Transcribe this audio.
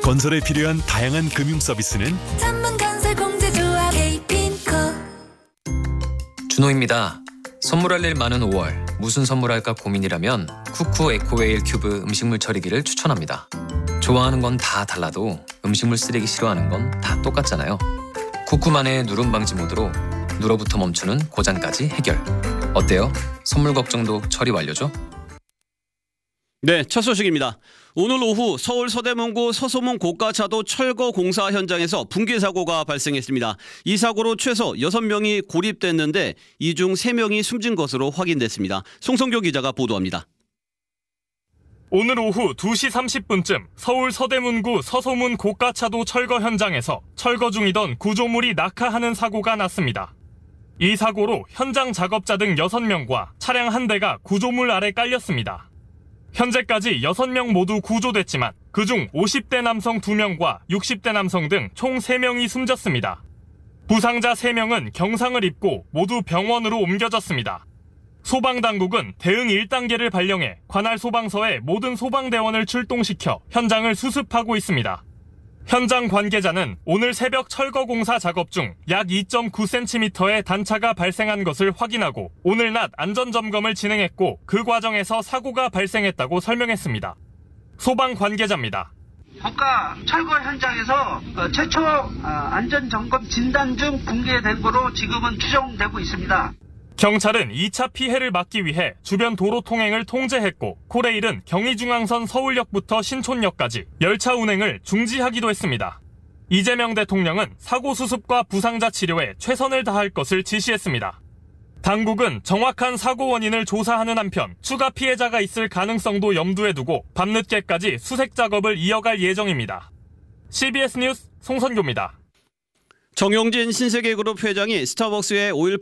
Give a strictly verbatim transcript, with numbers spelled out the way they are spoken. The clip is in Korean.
건설에 필요한 다양한 금융 서비스는 전문건설 공제조합 에이핀코. 준호입니다. 선물할 일 많은 오월, 무슨 선물할까 고민이라면 쿠쿠 에코웨일 큐브 음식물 처리기를 추천합니다. 좋아하는 건 다 달라도 음식물 쓰레기 싫어하는 건 다 똑같잖아요. 쿠쿠만의 누름 방지 모드로 누러부터 멈추는 고장까지 해결. 어때요? 선물 걱정도 처리 완료죠? 네, 첫 소식입니다. 오늘 오후 서울 서대문구 서소문 고가차도 철거 공사 현장에서 붕괴 사고가 발생했습니다. 이 사고로 최소 여섯 명이 고립됐는데 이 중 세 명이 숨진 것으로 확인됐습니다. 송성교 기자가 보도합니다. 오늘 오후 두 시 삼십 분쯤 서울 서대문구 서소문 고가차도 철거 현장에서 철거 중이던 구조물이 낙하하는 사고가 났습니다. 이 사고로 현장 작업자 등 여섯 명과 차량 한 대가 구조물 아래 깔렸습니다. 현재까지 여섯 명 모두 구조됐지만 그중 오십 대 남성 두 명과 육십 대 남성 등 총 세 명이 숨졌습니다. 부상자 세 명은 경상을 입고 모두 병원으로 옮겨졌습니다. 소방당국은 대응 일 단계를 발령해 관할 소방서에 모든 소방대원을 출동시켜 현장을 수습하고 있습니다. 현장 관계자는 오늘 새벽 철거 공사 작업 중 약 이 점 구 센티미터의 단차가 발생한 것을 확인하고 오늘 낮 안전점검을 진행했고 그 과정에서 사고가 발생했다고 설명했습니다. 소방 관계자입니다. 고가 철거 현장에서 최초 안전점검 진단 중 붕괴된 거로 지금은 추정되고 있습니다. 경찰은 이 차 피해를 막기 위해 주변 도로 통행을 통제했고 코레일은 경의중앙선 서울역부터 신촌역까지 열차 운행을 중지하기도 했습니다. 이재명 대통령은 사고 수습과 부상자 치료에 최선을 다할 것을 지시했습니다. 당국은 정확한 사고 원인을 조사하는 한편 추가 피해자가 있을 가능성도 염두에 두고 밤늦게까지 수색 작업을 이어갈 예정입니다. 씨비에스 뉴스 송선교입니다. 정용진 신세계그룹 회장이 스타벅스의 오일